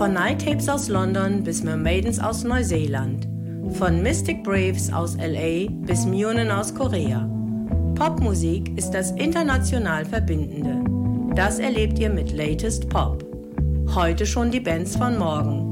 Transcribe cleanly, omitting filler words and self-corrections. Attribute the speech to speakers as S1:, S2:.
S1: Von Night Tapes aus London bis Mermaidens aus Neuseeland. Von Mystic Braves aus LA bis Myonen aus Korea. Popmusik ist das international Verbindende. Das erlebt ihr mit Latest Pop. Heute schon die Bands von morgen.